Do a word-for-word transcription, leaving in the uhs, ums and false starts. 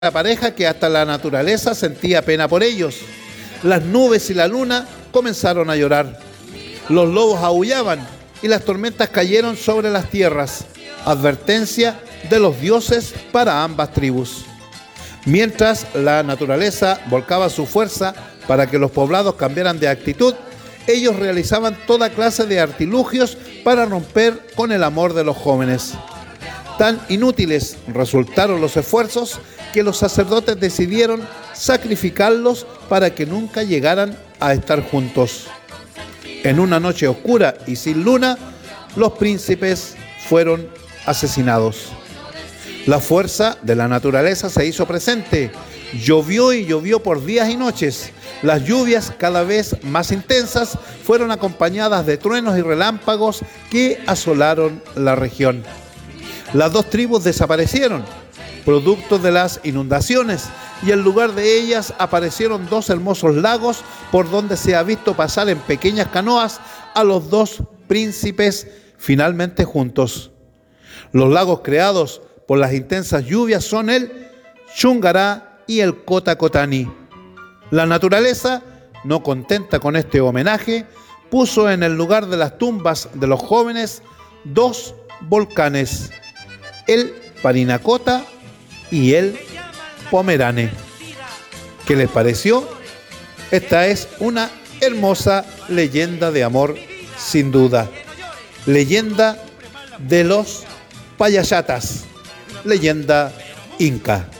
la pareja que hasta la naturaleza sentía pena por ellos. Las nubes y la luna comenzaron a llorar. Los lobos aullaban y las tormentas cayeron sobre las tierras. Advertencia de los dioses para ambas tribus. Mientras la naturaleza volcaba su fuerza para que los poblados cambiaran de actitud, ellos realizaban toda clase de artilugios para romper con el amor de los jóvenes. Tan inútiles resultaron los esfuerzos que los sacerdotes decidieron sacrificarlos para que nunca llegaran a estar juntos. En una noche oscura y sin luna, los príncipes fueron asesinados. La fuerza de la naturaleza se hizo presente. Llovió y llovió por días y noches. Las lluvias, cada vez más intensas, fueron acompañadas de truenos y relámpagos que asolaron la región. Las dos tribus desaparecieron, producto de las inundaciones, y en lugar de ellas aparecieron dos hermosos lagos por donde se ha visto pasar en pequeñas canoas a los dos príncipes finalmente juntos. Los lagos creados por las intensas lluvias son el Chungará y el Cotacotani. La naturaleza, no contenta con este homenaje, puso en el lugar de las tumbas de los jóvenes dos volcanes, el Parinacota y el Pomerane. ¿Qué les pareció? Esta es una hermosa leyenda de amor, sin duda. Leyenda de los Payayatas, leyenda inca.